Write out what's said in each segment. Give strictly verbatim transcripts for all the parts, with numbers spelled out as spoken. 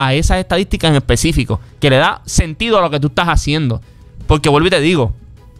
a esas estadísticas en específico, que le da sentido a lo que tú estás haciendo. Porque vuelvo y te digo,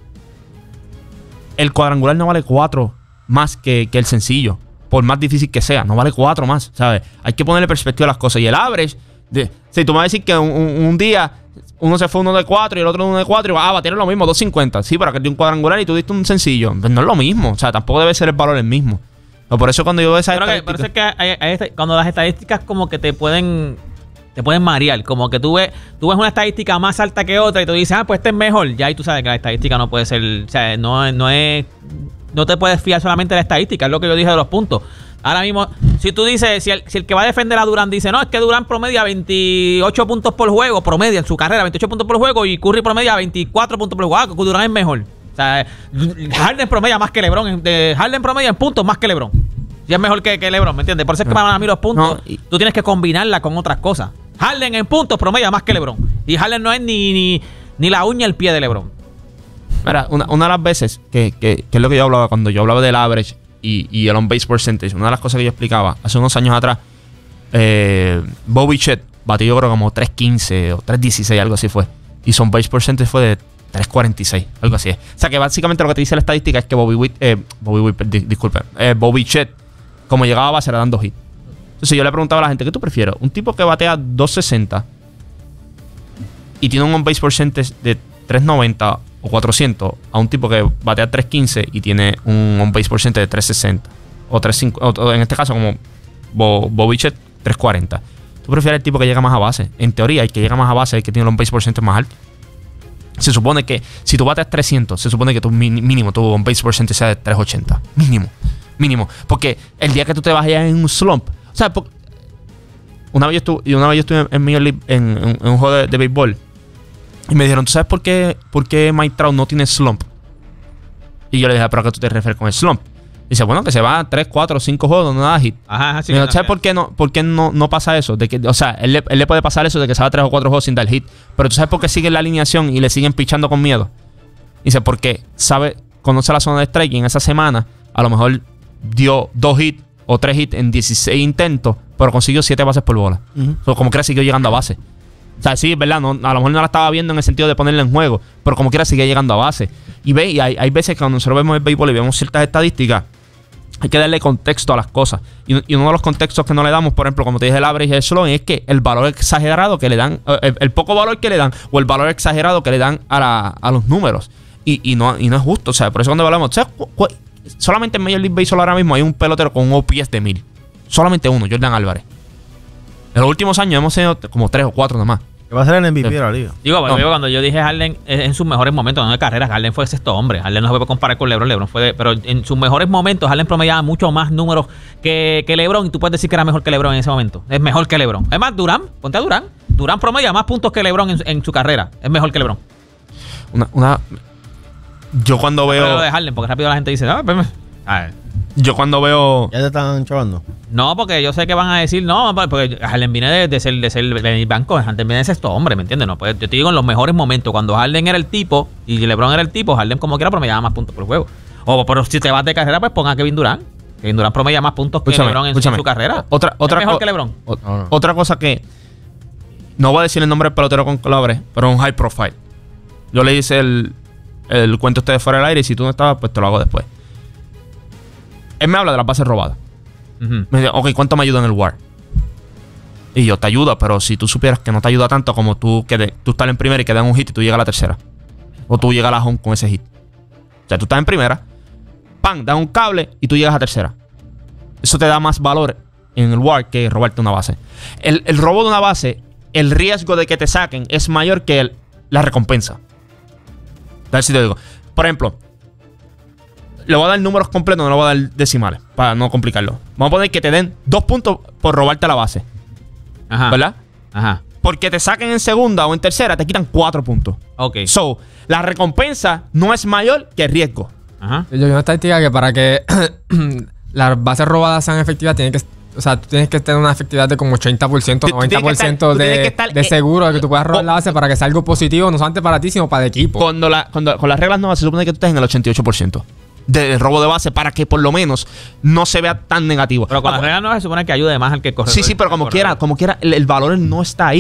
el cuadrangular no vale cuatro más que, que el sencillo, por más difícil que sea, no vale cuatro más, ¿sabes? Hay que ponerle perspectiva a las cosas. Y el average, de, si tú me vas a decir que un, un, un día uno se fue uno de cuatro y el otro uno de cuatro, y va a batir lo mismo, dos cincuenta. Sí, pero que dio un cuadrangular y tú diste un sencillo. Pues no es lo mismo. O sea, tampoco debe ser el valor el mismo. Pero por eso cuando yo veo esa estadística... Por eso es que hay, hay, hay, cuando las estadísticas como que te pueden... Te pueden marear. Como que tú ves, tú ves una estadística más alta que otra y tú dices, ah, pues este es mejor. Ya ahí tú sabes que la estadística no puede ser... O sea, no, no es... No te puedes fiar solamente de la estadística. Es lo que yo dije de los puntos. Ahora mismo, si tú dices, si el, si el que va a defender a Durant dice, no, es que Durant promedia veintiocho puntos por juego, promedia en su carrera veintiocho puntos por juego, y Curry promedia veinticuatro puntos por juego, ah, Durant es mejor. O sea, Harden promedia más que LeBron. De Harden promedia en puntos más que LeBron. Y es mejor que, que LeBron, ¿me entiendes? Por eso es que para mí los puntos, no, y... tú tienes que combinarla con otras cosas. Harden en puntos promedia más que LeBron. Y Harden no es ni, ni, ni la uña al pie de LeBron. Mira, una, una de las veces que, que, que es lo que yo hablaba cuando yo hablaba del average y, y el on-base percentage, una de las cosas que yo explicaba hace unos años atrás, eh, Bobby Chet batió yo creo como tres quince o tres dieciséis, algo así fue. Y su on-base percentage fue de tres cuarenta y seis, algo así. O sea que básicamente lo que te dice la estadística es que Bobby Witt, eh, Bobby Witt, di, disculpe, eh, Bobby Chet, como llegaba a base, era dando hit. Entonces yo le preguntaba a la gente, ¿qué tú prefieres? ¿Un tipo que batea dos sesenta y tiene un on-base percentage de tres noventa o cuatrocientos, a un tipo que batea tres quince y tiene un on-base percentage de tres sesenta o tres cincuenta, o en este caso como Bo, Bobby Chet, tres cuarenta? ¿Tú prefieres el tipo que llega más a base? En teoría, el que llega más a base es el que tiene el on-base percentage más alto. Se supone que si tú bateas trescientos, se supone que tu mínimo, tu on-base percentage sea de tres ochenta. Mínimo. Mínimo. Porque el día que tú te vas allá en un slump, o sea, una vez yo estuve, una vez yo estuve en, Major League, en, en, en un juego de, de béisbol, y me dijeron, ¿tú sabes por qué, por qué Mike Trout no tiene slump? Y yo le dije, ¿pero a qué tú te refieres con el slump? Y dice, bueno, que se va a tres, cuatro, cinco juegos, no da hit. Ajá, ajá, sí. Me dijo, ¿sabes por qué, no, por qué no, no pasa eso? De que, o sea, él le, él le puede pasar eso de que se va a tres o cuatro juegos sin dar hit. Pero ¿tú sabes por qué siguen la alineación y le siguen pichando con miedo? Y dice, porque sabe, conoce la zona de strike y en esa semana a lo mejor dio dos hits o tres hits en dieciséis intentos, pero consiguió siete bases por bola. Uh-huh. O sea, como quiera siguió llegando a base. O sea, sí, es verdad, no, a lo mejor no la estaba viendo en el sentido de ponerla en juego, pero como quiera sigue llegando a base. Y ve, y hay, hay veces que cuando nosotros vemos el béisbol y vemos ciertas estadísticas, hay que darle contexto a las cosas. Y, y uno de los contextos que no le damos, por ejemplo, como te dije, el average y el slow, es que el valor exagerado que le dan, el, el poco valor que le dan, o el valor exagerado que le dan a, la, a los números. Y, y, no, y no es justo. O sea, por eso cuando hablamos, o sea, cu, cu, solamente en Major League Baseball ahora mismo hay un pelotero con un O P S de mil. Solamente uno, Jordan Álvarez. En los últimos años hemos tenido como tres o cuatro nomás. Que va a ser el M V P de la liga. Digo, no. Digo, cuando yo dije Harden en sus mejores momentos, no de carrera, Harden fue sexto hombre. Harden no se puede comparar con LeBron. LeBron fue de, pero en sus mejores momentos, Harden promediaba mucho más números que, que LeBron. Y tú puedes decir que era mejor que LeBron en ese momento. Es mejor que LeBron. Es más, Durant, ponte a Durant. Durant promedia más puntos que LeBron en, en su carrera. Es mejor que LeBron. Una, una yo cuando veo... Lo de Harden, porque rápido la gente dice, no, pues, a ver. Yo cuando veo... ¿Ya te están chavando? No, porque yo sé que van a decir, no, porque Harden viene de, de ser, de ser de banco, Harden viene de sexto hombre, ¿me entiendes? No, pues yo te digo en los mejores momentos, cuando Harden era el tipo y LeBron era el tipo, Harden como quiera promediaba más puntos por juego. O pero si te vas de carrera, pues ponga a Kevin Durant. Kevin Durant promedia más puntos que escúchame, LeBron en, en su carrera. Otra, otra es mejor que LeBron. O, no, no. Otra cosa que... No voy a decir el nombre del pelotero con colores, pero un high profile. Yo le hice el, el cuento a ustedes fuera del aire y si tú no estabas, pues te lo hago después. Él me habla de las bases robadas. Uh-huh. Me dice, ok, ¿cuánto me ayuda en el W A R? Y yo, te ayuda, pero si tú supieras que no te ayuda tanto como tú, que de, tú estás en primera y que dan un hit y tú llegas a la tercera. O tú llegas a la home con ese hit. O sea, tú estás en primera, ¡pam! Dan un cable y tú llegas a tercera. Eso te da más valor en el W A R que robarte una base. El, el robo de una base, el riesgo de que te saquen es mayor que el, la recompensa. A ver si te digo. Por ejemplo... Le voy a dar números completos, no le voy a dar decimales, para no complicarlo. Vamos a poner que te den dos puntos por robarte la base. Ajá. ¿Verdad? Ajá. Porque te saquen en segunda o en tercera, te quitan cuatro puntos. Ok. So, la recompensa no es mayor que el riesgo. Ajá. Yo vi una estadística que para que las bases robadas sean efectivas, tienen que... O sea, tú tienes que tener una efectividad de como ochenta por ciento, noventa por ciento de, estar, de seguro de que tú puedas robar eh, la base para que sea algo positivo, no solamente para ti, sino para el equipo. Cuando la, cuando, con las reglas nuevas se supone que tú estés en el ochenta y ocho por ciento. de robo de base para que por lo menos no se vea tan negativo. Pero con ah, las reglas no se supone que ayude más al que corre. Sí, sí, pero como quiera, como quiera, el, el valor no está ahí.